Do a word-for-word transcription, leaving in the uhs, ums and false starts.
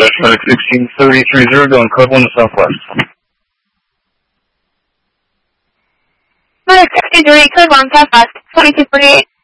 FedEx sixteen thirty three zero, going code one to Southwest. FedEx sixteen thirty, code one, Southwest, twenty-two forty-eight.